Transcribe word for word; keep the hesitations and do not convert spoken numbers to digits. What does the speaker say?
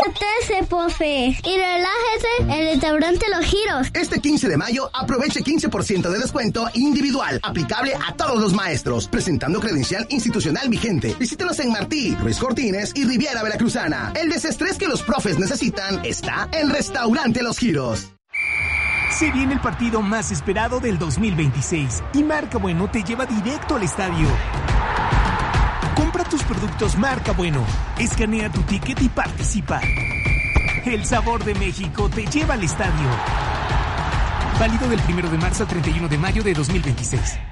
Hidrátese, profe. Y relájese en el restaurante Los Giros. Este quince de mayo, aproveche quince por ciento de descuento individual, aplicable a todos los maestros, presentando credencial institucional vigente. Visítenos en Martí, Ruiz Cortines y Riviera Veracruzana. El desestrés que los profes necesitan está en Restaurante Los Giros. Se viene el partido más esperado del dos mil veintiséis y Marca Bueno te lleva directo al estadio. Compra tus productos Marca Bueno, escanea tu ticket y participa. El sabor de México te lleva al estadio. Válido del primero de marzo al treinta y uno de mayo de dos mil veintiséis.